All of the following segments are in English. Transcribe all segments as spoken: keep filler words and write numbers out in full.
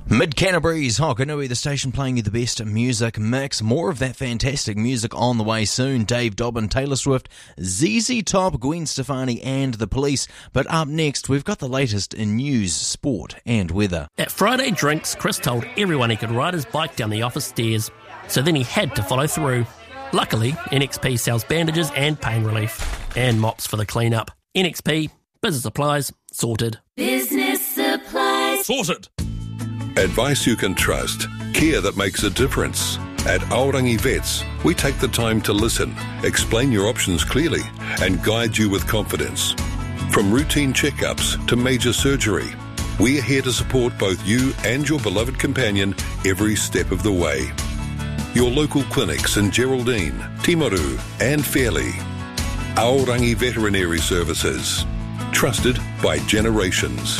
Mid-Canterbury's Hokanui, the station playing you the best music mix. More of that fantastic music on the way soon. Dave Dobbin, Taylor Swift, Z Z Top, Gwen Stefani and The Police. But up next, we've got the latest in news, sport and weather. At Friday Drinks, Chris told everyone he could ride his bike down the office stairs, so then he had to follow through. Luckily, N X P sells bandages and pain relief, and mops for the clean-up. N X P, business supplies, sorted. Business supplies. Sorted! Advice you can trust. Care that makes a difference. At Aorangi Vets, we take the time to listen, explain your options clearly, and guide you with confidence. From routine checkups to major surgery, we are here to support both you and your beloved companion every step of the way. Your local clinics in Geraldine, Timaru, and Fairley. Aorangi Veterinary Services. Trusted by generations.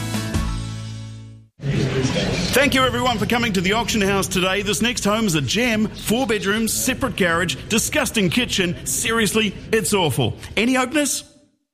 Thank you everyone for coming to the auction house today. This next home is a gem, four bedrooms, separate garage, disgusting kitchen. Seriously, it's awful. Any openers?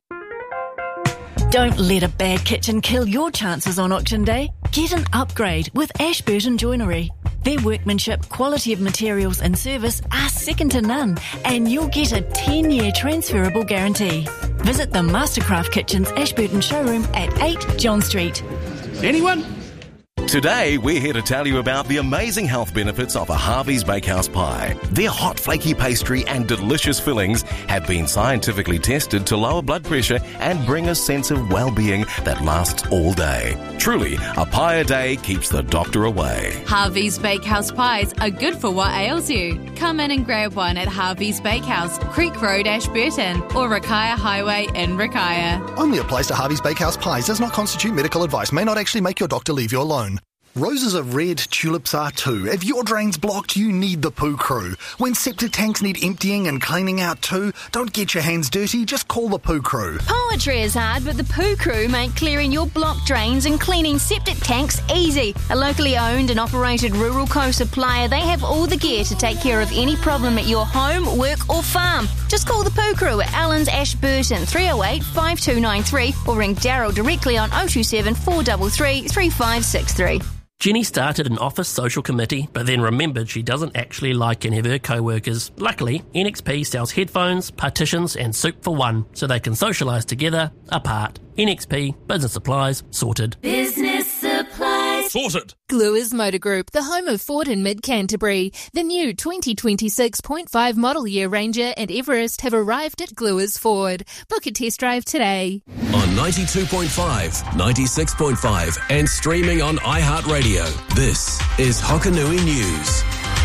Don't let a bad kitchen kill your chances on auction day. Get an upgrade with Ashburton Joinery. Their workmanship, quality of materials and service are second to none, and you'll get a ten-year transferable guarantee. Visit the Mastercraft Kitchens Ashburton showroom at eight John Street. Anyone? Today, we're here to tell you about the amazing health benefits of a Harvey's Bakehouse pie. Their hot, flaky pastry and delicious fillings have been scientifically tested to lower blood pressure and bring a sense of well-being that lasts all day. Truly, a pie a day keeps the doctor away. Harvey's Bakehouse pies are good for what ails you. Come in and grab one at Harvey's Bakehouse, Creek Road, Ashburton, or Rakaia Highway in Rakaia. Only a place to Harvey's Bakehouse pies does not constitute medical advice, may not actually make your doctor leave you alone. Roses are red, tulips are too. If your drain's blocked, you need the Poo Crew. When septic tanks need emptying and cleaning out too, don't get your hands dirty, just call the Poo Crew. Poetry is hard, but the Poo Crew make clearing your blocked drains and cleaning septic tanks easy. A locally owned and operated rural co-supplier, they have all the gear to take care of any problem at your home, work or farm. Just call the Poo Crew at Allen's Ashburton, three oh eight, five two nine three, or ring Daryl directly on oh two seven, four three three, three five six three. Jenny started an office social committee, but then remembered she doesn't actually like any of her co-workers. Luckily, N X P sells headphones, partitions and soup for one, so they can socialise together, apart. N X P, business supplies, sorted. Business supplies. Sorted. Gluers Motor Group, the home of Ford in Mid-Canterbury. The new twenty twenty-six point five model year Ranger and Everest have arrived at Gluers Ford. Book a test drive today. On ninety-two point five, ninety-six point five and streaming on iHeartRadio. This is Hokanui News.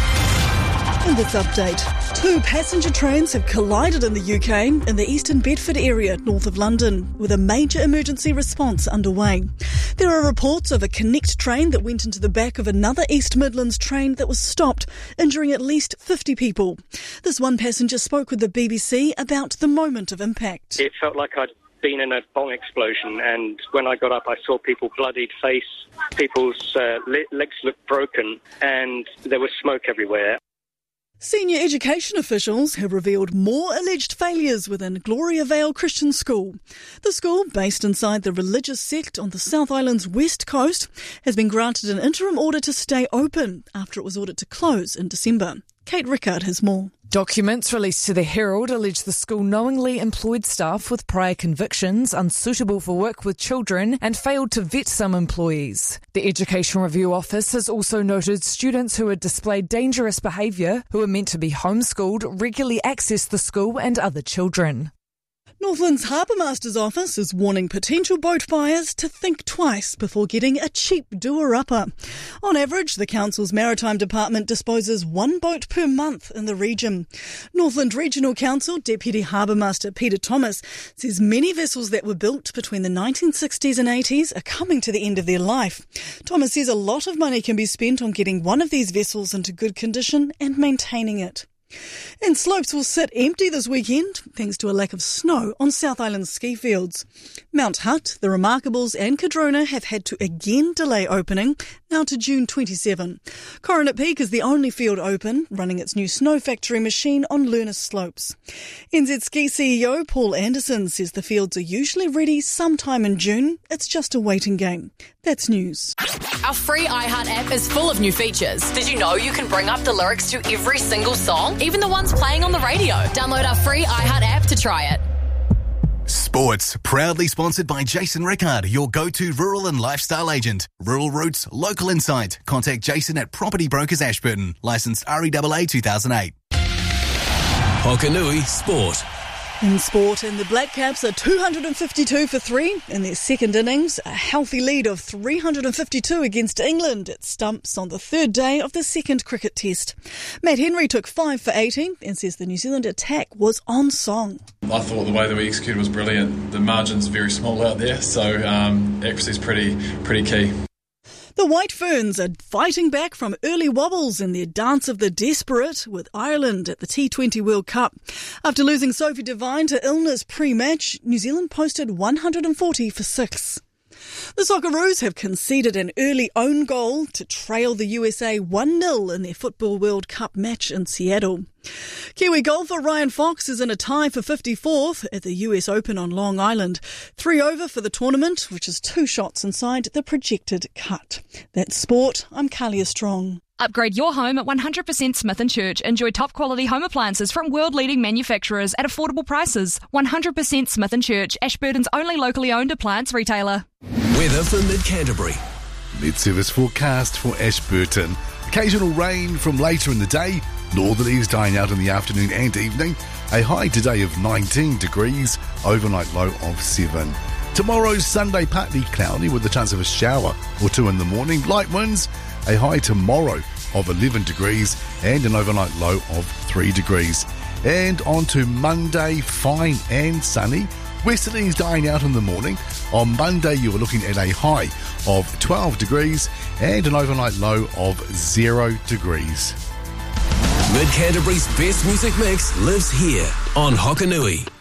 In this update, two passenger trains have collided in the U K in the Eastern Bedford area north of London, with a major emergency response underway. There are reports of a Connect train that went into the back of another East Midlands train that was stopped, injuring at least fifty people. This one passenger spoke with the B B C about the moment of impact. It felt like I'd been in a bomb explosion, and when I got up I saw people bloodied face, people's uh, le- legs looked broken, and there was smoke everywhere. Senior education officials have revealed more alleged failures within Gloria Vale Christian School. The school, based inside the religious sect on the South Island's west coast, has been granted an interim order to stay open after it was ordered to close in December. Kate Rickard has more. Documents released to the Herald allege the school knowingly employed staff with prior convictions unsuitable for work with children and failed to vet some employees. The Education Review Office has also noted students who had displayed dangerous behaviour, who were meant to be homeschooled, regularly accessed the school and other children. Northland's Harbour Master's office is warning potential boat buyers to think twice before getting a cheap doer-upper. On average, the council's maritime department disposes one boat per month in the region. Northland Regional Council Deputy Harbour Master Peter Thomas says many vessels that were built between the nineteen sixties and eighties are coming to the end of their life. Thomas says a lot of money can be spent on getting one of these vessels into good condition and maintaining it. And slopes will sit empty this weekend thanks to a lack of snow on South Island ski fields. Mount Hutt, the Remarkables and Cadrona have had to again delay opening, now to June twenty-seventh. Coronet Peak is the only field open, running its new snow factory machine on Lurnus slopes. N Z Ski C E O Paul Anderson says the fields are usually ready sometime in June. It's just a waiting game. That's news. Our free iHeart app is full of new features. Did you know you can bring up the lyrics to every single song, even the ones playing on the radio? Download our free iHeart app to try it. Sports, proudly sponsored by Jason Rickard, your go-to rural and lifestyle agent. Rural Roots, local insight. Contact Jason at Property Brokers Ashburton. Licensed R E A A two thousand eight. Hokanui Sport. In sport, and the Black Caps are two hundred fifty-two for three in their second innings, a healthy lead of three hundred fifty-two against England at Stumps on the third day of the second cricket test. Matt Henry took five for eighty and says the New Zealand attack was on song. I thought the way that we executed was brilliant. The margin's very small out there, so um, accuracy is pretty, pretty key. The White Ferns are fighting back from early wobbles in their dance of the desperate with Ireland at the T twenty World Cup. After losing Sophie Devine to illness pre-match, New Zealand posted one hundred forty for six. The Socceroos have conceded an early own goal to trail the U S A one nil in their Football World Cup match in Seattle. Kiwi golfer Ryan Fox is in a tie for fifty-fourth at the U S Open on Long Island. Three over for the tournament, which is two shots inside the projected cut. That's sport. I'm Kalia Strong. Upgrade your home at one hundred percent Smith and Church. Enjoy top-quality home appliances from world-leading manufacturers at affordable prices. one hundred percent Smith and Church, Ashburton's only locally owned appliance retailer. Weather for Mid-Canterbury. Met service forecast for Ashburton. Occasional rain from later in the day. Northerlies dying out in the afternoon and evening. A high today of nineteen degrees. Overnight low of seven. Tomorrow's Sunday partly cloudy with the chance of a shower or two in the morning. Light winds. A high tomorrow of eleven degrees and an overnight low of three degrees. And on to Monday, fine and sunny. Westerlies dying out in the morning. On Monday, you are looking at a high of twelve degrees and an overnight low of zero degrees. Mid-Canterbury's best music mix lives here on Hokanui.